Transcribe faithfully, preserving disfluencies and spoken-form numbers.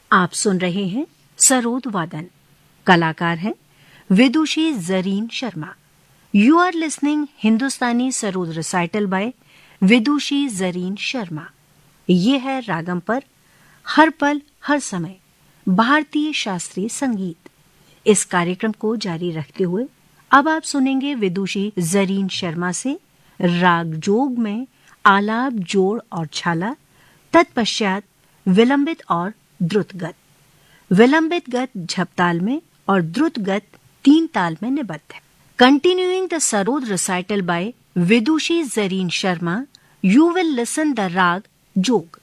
आप सुन रहे हैं सरोद वादन। कलाकार है विदुषी Zareen Sharma. You are listening Hindustani sarod recital bye विदुषी जरीन शर्मा। ये है रागम पर हर पल हर समय भारतीय शास्त्रीय संगीत। इस कार्यक्रम को जारी रखते हुए अब आप सुनेंगे विदुषी जरीन शर्मा से राग जोग में आलाप, जोड़ और छाला, तत्पश्चात विलंबित और द्रुत गत। विलंबित गत झपताल में और द्रुत गत तीन ताल में निबद्ध है। Continuing the sarod recital bye Vidushi Zareen Sharma, you will listen the राग जोग।